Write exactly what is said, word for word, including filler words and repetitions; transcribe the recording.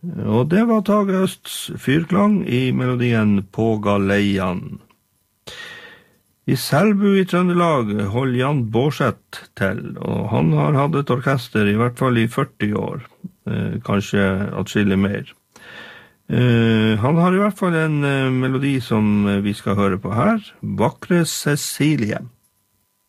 Og det var Tage Østs fyrklang i melodien På Galeian. I Selbu i Trøndelag holder Jan Bårdseth til, og han har hatt et orkester i hvert fall i førti år, eh, kanskje atskillig mer. Eh, han har i hvert fall en eh, melodi som vi skal høre på her, Vakre Cecilie.